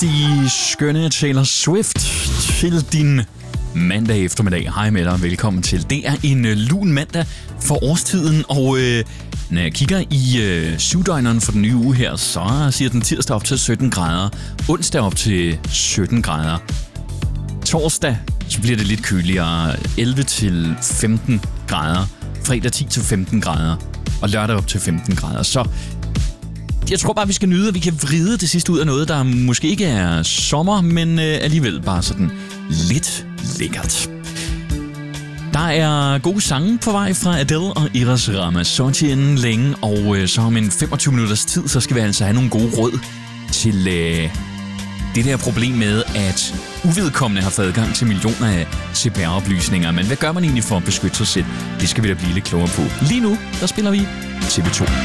rigtig skønne Taylor Swift til din mandag eftermiddag. Hej med dig og velkommen til. Det er en lun mandag for årstiden, og når jeg kigger i syvdøgneren for den nye uge her, så siger den tirsdag op til 17 grader, onsdag op til 17 grader. Torsdag, så bliver det lidt køligere, 11 til 15 grader, fredag 10 til 15 grader, og lørdag op til 15 grader. Så jeg tror bare, vi skal nyde, at vi kan vride det sidste ud af noget, der måske ikke er sommer, men alligevel bare sådan lidt lækkert. Der er gode sange på vej fra Adele og Eros Ramazzotti inden længe, og så om en 25 minutters tid, så skal vi altså have nogle gode råd til det der problem med, at uvedkommende har fået adgang til millioner af CPR-oplysninger. Men hvad gør man egentlig for at beskytte sig selv? Det skal vi da blive lidt klogere på. Lige nu, der spiller vi TV2.